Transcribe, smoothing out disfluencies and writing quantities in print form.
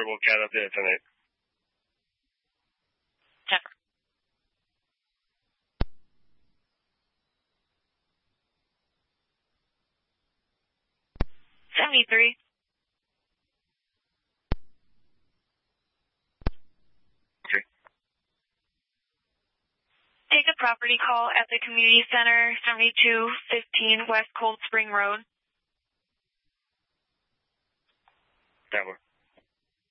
we'll get up there tonight. Jennifer. $73. Okay. Take a property call at the community center, 7215 West Cold Spring Road. That one.